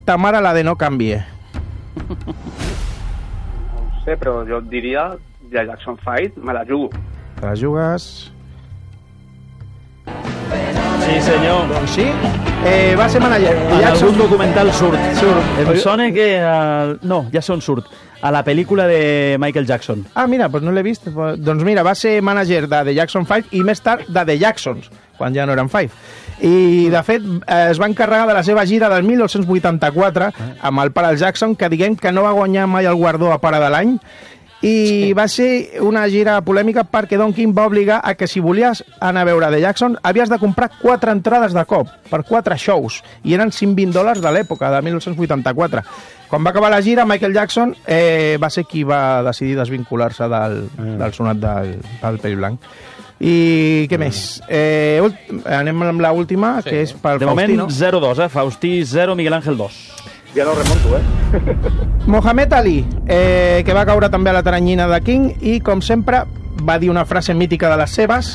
ta mare la de no canvie? No ho sé, però jo diria de Jackson 5, me la jugo. Te la jugues? Sí, senyor. Doncs sí. Va ser manager. En algun documental surt. Em sona que... No, ja sé on surt. A la pel·lícula de Michael Jackson. Ah, mira, doncs no l'he vist. Doncs mira, va ser manager de The Jackson 5 i més tard de The Jacksons, quan ja no eren 5. I, de fet, es va encarregar de la seva gira del 1984 amb el pare Jackson, que diguem que no va guanyar mai el guardó a pare de l'any, i va ser una gira polèmica perquè Don King va obligar a que si volies anar a veure The Jackson havies de comprar 4 entrades de cop per 4 shows, i eren $120 de l'època, de 1984. Quan va acabar la gira, Michael Jackson va ser qui va decidir desvincular-se del sonat del pell blanc. I què més? Anem amb l'última, sí, que és pel de Faustí, moment, 0-2, Faustí 0, Miguel Ángel 2. Ja no remonto, Mohamed Ali, que va caure també a la taranyina de King i, com sempre, va dir una frase mítica de les seves.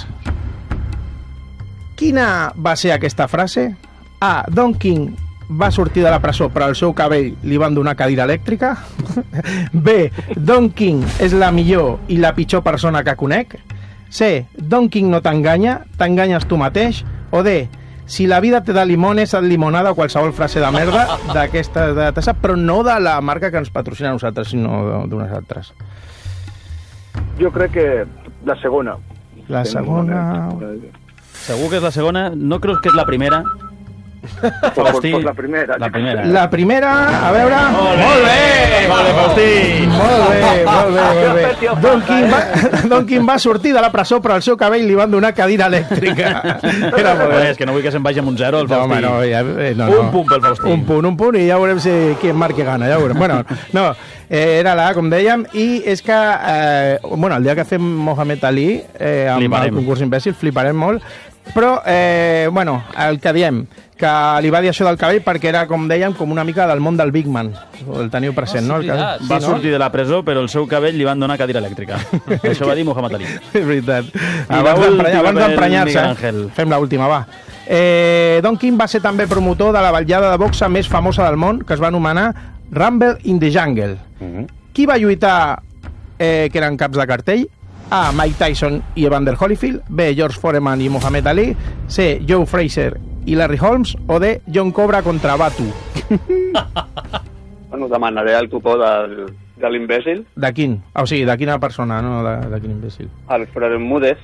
Quina va ser aquesta frase? A. Don King va sortir de la presó però al seu cabell li van donar cadira elèctrica. B. Don King és la millor i la pitjor persona que conec. C. Don King no t'enganya, t'enganyes tu mateix. O D. Si la vida te da limones, et limonada, o qualsevol frase de merda d'aquesta de tassa, però no de la marca que ens patrocina a nosaltres, sinó d'unes altres. Jo crec que la segona. La segona... Segur que és la segona? No creus que és la primera? Faustí, pues la primera. La primera. La primera, a veure... Molt bé, Faustí! Molt bé. Don King va sortir de la presó, però al seu cabell li van donar cadira elèctrica. Era molt bé. És que no vull que se'n vagi amb un 0, el Faustí. No, no. Un punt pel Faustí. Un punt, i ja veurem qui en marca gana, ja veurem. Bueno, no, era la, com dèiem, i és que, el dia que fem Mohamed Ali, amb el concurs imbècil, fliparem molt, però, el que diem, que li va dir això del cabell perquè era, com dèiem, com una mica del món del Big Man. El teniu present, no? Va sortir de la presó, però el seu cabell li van donar cadira elèctrica. Això va dir Mohamed Ali. És veritat. Abans d'emprenyar-se, fem l'última, va. Don King va ser també promotor de la ballada de boxa més famosa del món, que es va anomenar Rumble in the Jungle. Qui va lluitar que eren caps de cartell? A. Mike Tyson i Evander Holyfield. B. George Foreman i Muhammad Ali. C. Joe Frazier i Larry Holmes. O D. John Cobra contra Batu. Bueno, demanaré el cupó de l'imbècil. De quin? O sigui, de quina persona, no de quin imbècil? El Florent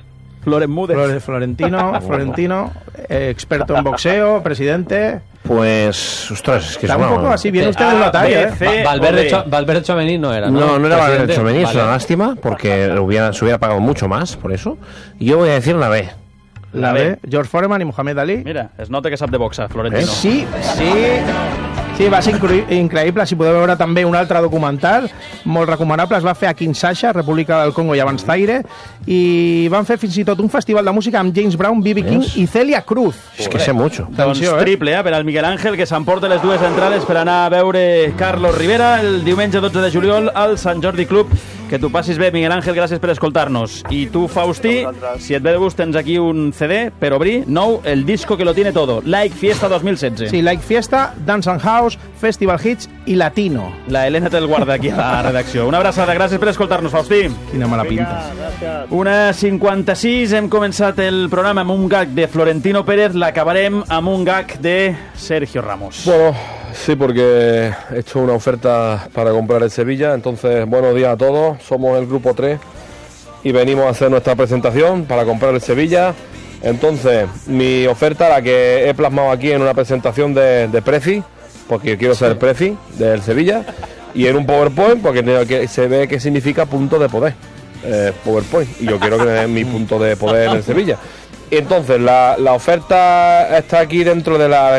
Florentino, experto en boxeo, presidente... Pues, ostras, es que está un poco así, viene usted de una talla, Valverde Chomení no era, ¿no? No era Valverde Chomení, es una lástima, porque se hubiera pagado mucho más, por eso. Yo voy a decir la B. La B, George Foreman i Muhammad Ali. Mira, es nota que sap de boxa, Florentino. Sí, va ser increïble. Si podeu veure també un altre documental molt recomanable, es va fer a Kinshasa, República del Congo i abans Zaire, i van fer fins i tot un festival de música amb James Brown, B.B. King i Celia Cruz. És que sé mucho. Doncs triple, per al Miguel Ángel, que s'emporta les dues entrades per anar a veure Carlos Rivera el diumenge 12 de juliol al Sant Jordi Club. Que tu passis bé, Miguel Ángel, gràcies per escoltar-nos. I tu, Faustí, si et ve de gust, tens aquí un CD per obrir, nou, el disco que lo tiene todo, Like Fiesta 2016. Sí, Like Fiesta, Dance and House, Festival Hits i Latino. La Helena te'l guarda aquí a la redacció. Una abraçada, gràcies per escoltar-nos, Faustí. Quina mala pinta. Una 56, hem començat el programa amb un gag de Florentino Pérez, l'acabarem amb un gag de Sergio Ramos. Bueno, sí, porque he hecho una oferta para comprar el Sevilla, entonces buenos días a todos, somos el grupo 3 y venimos a hacer nuestra presentación para comprar el Sevilla. Entonces, mi oferta, la que he plasmado aquí en una presentación de Prezi, porque yo quiero ser el Prezi del Sevilla, y en un PowerPoint, porque se ve que significa punto de poder, PowerPoint, y yo quiero que me den mi punto de poder en el Sevilla. Entonces, la oferta está aquí dentro de la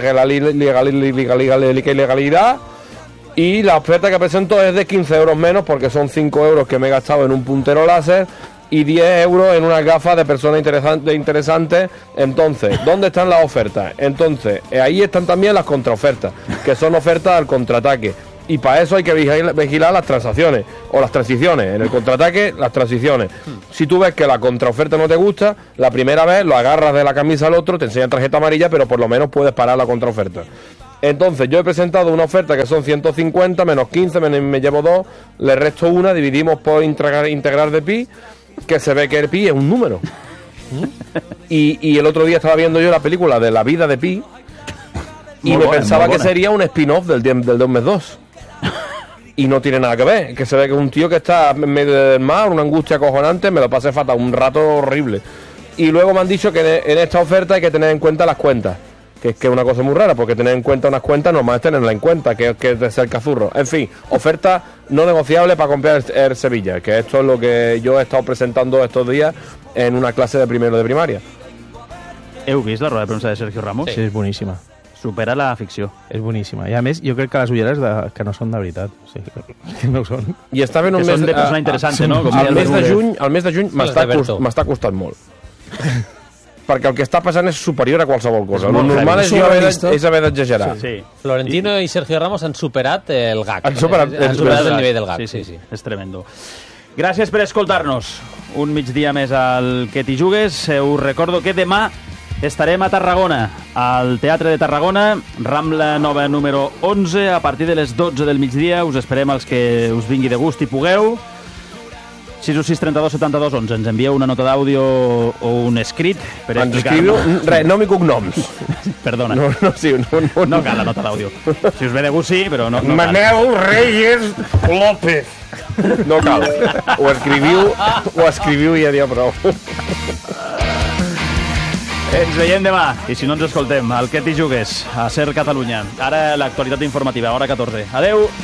legalidad, y la oferta que presento es de 15 euros menos, porque son 5 euros que me he gastado en un puntero láser y 10 euros en unas gafas de personas interesantes. Entonces, ¿dónde están las ofertas? Entonces, ahí están también las contraofertas, que son ofertas al contraataque. Y para eso hay que vigilar las transacciones o las transiciones. En el contraataque, las transiciones. Si tú ves que la contraoferta no te gusta, la primera vez lo agarras de la camisa al otro, te enseñan tarjeta amarilla, pero por lo menos puedes parar la contraoferta. Entonces yo he presentado una oferta que son 150 menos 15, me llevo 2, le resto una, dividimos por integral de pi, que se ve que el pi es un número. Y el otro día estaba viendo yo la película de la vida de pi y me pensaba que sería un spin-off del 2mes2. Y no tiene nada que ver, que se ve que es un tío que está en medio del mar, una angustia acojonante, me lo pasé fatal, un rato horrible. Y luego me han dicho que en esta oferta hay que tener en cuenta las cuentas, que es una cosa muy rara, porque tener en cuenta unas cuentas normal es tenerla en cuenta, que es de ser cazurro. En fin, oferta no negociable para comprar el Sevilla, que esto es lo que yo he estado presentando estos días en una clase de primero de primaria. Heu vist la roda de premsa de Sergio Ramos? Sí, és boníssima. Supera la ficció. És boníssima. I a més, jo crec que les ulleres que no són de veritat. O sigui, que no ho són. I està fent un que mes... són de persona interessant, no? Com el mes de juny m'està costant molt. Perquè el que està passant és superior a qualsevol cosa. El normal és haver d'exagerar. Sí. Florentino i Sergio Ramos han superat el gag. Han superat el nivell del gag. Sí. És tremendo. Gràcies per escoltar-nos. Un migdia més al Que t'hi jugues. Us recordo que demà estarem a Tarragona, al Teatre de Tarragona, Rambla Nova número 11, a partir de les 12 del migdia. Us esperem els que us vingui de gust i pugueu. 616 32 72 11. Ens envieu una nota d'àudio o un escrit per explicar-nos. Nom i cognoms. Perdona. No cal la nota d'àudio. Si us ve de gust, sí, però no cal. Manel Reyes López. No cal. Ho escriviu i ja dia prou. Ens veiem demà, i si no ens escoltem, al Que t'hi jugues, a Ser Catalunya. Ara l'actualitat informativa, hora 14. Adeu!